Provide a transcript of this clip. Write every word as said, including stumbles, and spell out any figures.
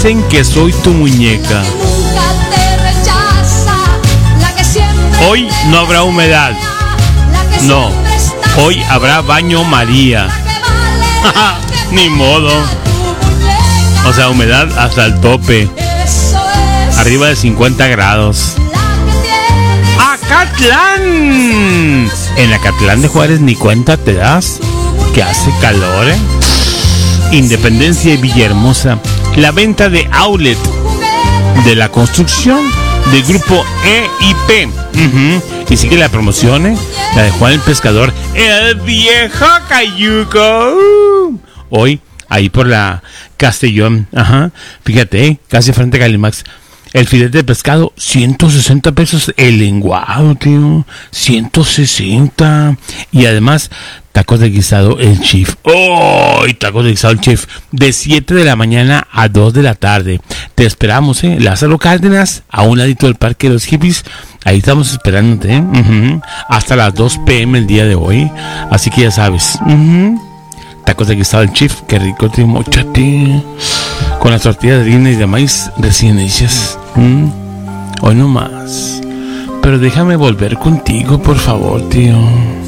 dicen que soy tu muñeca. Hoy no habrá humedad. No, hoy habrá baño María. Ni modo. O sea, humedad hasta el tope. Arriba de cincuenta grados. ¡Acatlán! En Acatlán de Juárez ni cuenta te das que hace calor, ¿eh? Independencia y Villahermosa. La venta de outlet de la construcción del grupo E y P. Uh-huh. Y sigue la promoción, ¿eh? La de Juan el Pescador, el viejo cayuco. Uh. Hoy, ahí por la Castellón. Ajá. Fíjate, ¿eh? Casi frente a Calimax. El filete de pescado, ciento sesenta pesos el lenguado, tío. ciento sesenta. Y además, tacos de guisado el Chief. ¡Oh! Tacos de guisado el Chief. De siete de la mañana a dos de la tarde. Te esperamos, ¿eh? Lázaro Cárdenas, a un ladito del Parque de los Hippies. Ahí estamos esperándote, ¿eh? Uh-huh. Hasta las dos pm el día de hoy. Así que ya sabes. Uh-huh. Tacos de guisado el Chief. Qué rico, tío. Mochate. Con las tortillas de harina y de maíz recién hechas. ¿Mm? Hoy no más. Pero déjame volver contigo, por favor, tío.